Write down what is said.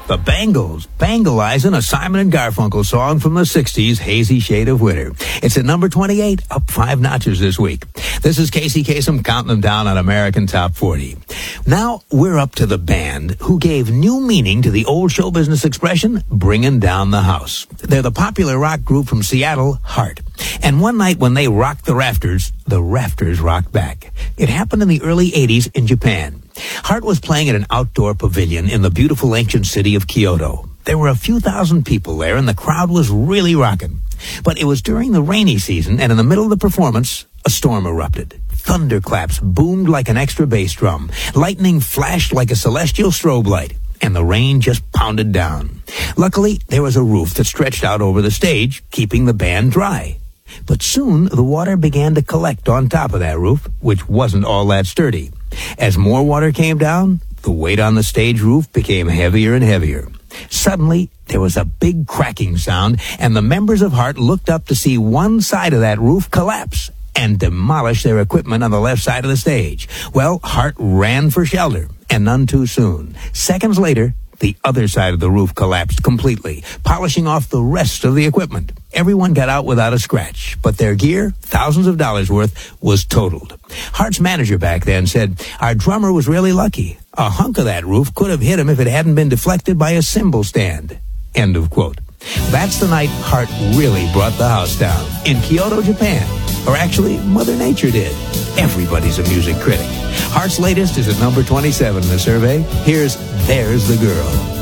The Bangles, Bangalizing a Simon & Garfunkel song from the 60s, Hazy Shade of Winter. It's at number 28, up 5 notches this week. This is Casey Kasem counting them down on American Top 40. Now we're up to the band who gave new meaning to the old show business expression, bringing down the house. They're the popular rock group from Seattle, Heart. And one night when they rocked the rafters rocked back. It happened in the early 80s in Japan. Heart was playing at an outdoor pavilion in the beautiful ancient city of Kyoto. There were a few thousand people there, and the crowd was really rocking. But it was during the rainy season, and in the middle of the performance, a storm erupted. Thunderclaps boomed like an extra bass drum. Lightning flashed like a celestial strobe light, and the rain just pounded down. Luckily, there was a roof that stretched out over the stage, keeping the band dry. But soon, the water began to collect on top of that roof, which wasn't all that sturdy. As more water came down, the weight on the stage roof became heavier and heavier. Suddenly, there was a big cracking sound, and the members of Heart looked up to see one side of that roof collapse and demolish their equipment on the left side of the stage. Well, Heart ran for shelter, and none too soon. Seconds later, the other side of the roof collapsed completely, polishing off the rest of the equipment. Everyone got out without a scratch, but their gear, thousands of dollars worth, was totaled. Heart's manager back then said, "Our drummer was really lucky. A hunk of that roof could have hit him if it hadn't been deflected by a cymbal stand." End of quote. That's the night Heart really brought the house down, in Kyoto, Japan. Or actually, Mother Nature did. Everybody's a music critic. Heart's latest is at number 27 in the survey. Here's There's the Girl.